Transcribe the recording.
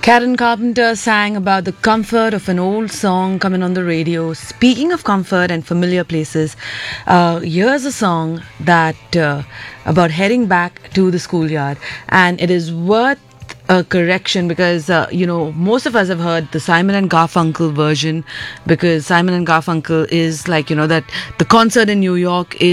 Karen Carpenter sang about the comfort of an old song coming on the radio. Speaking of comfort and familiar places, here's a song that about heading back to the schoolyard, and it is worth a correction because most of us have heard the Simon and Garfunkel version, because Simon and Garfunkel is like that the concert in New York